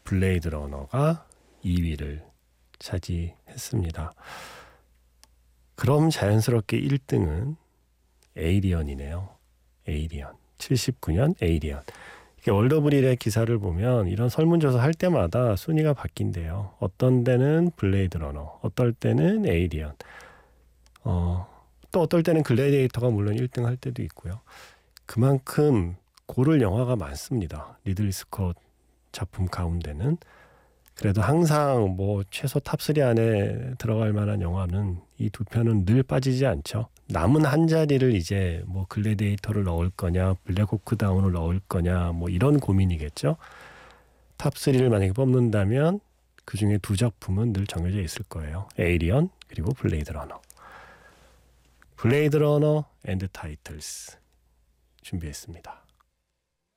블레이드 러너가 2위를 차지했습니다. 그럼 자연스럽게 1등은 에이리언이네요. 에이리언. 79년 에이리언. 이게 월더브릴의 기사를 보면 이런 설문조사 할 때마다 순위가 바뀐대요. 어떤 때는 블레이드 러너, 어떨 때는 에이리언, 또 어떨 때는 글래디에이터가 물론 1등 할 때도 있고요. 그만큼 고를 영화가 많습니다. 리들리 스콧 작품 가운데는. 그래도 항상 뭐 최소 탑3 안에 들어갈 만한 영화는 이 두 편은 늘 빠지지 않죠. 남은 한 자리를 이제 뭐 글래디에이터를 넣을 거냐, 블랙호크 다운을 넣을 거냐, 뭐 이런 고민이겠죠. 탑3를 만약에 뽑는다면 그 중에 두 작품은 늘 정해져 있을 거예요. 에이리언 그리고 블레이드 러너. 블레이드 러너 앤드 타이틀스 준비했습니다.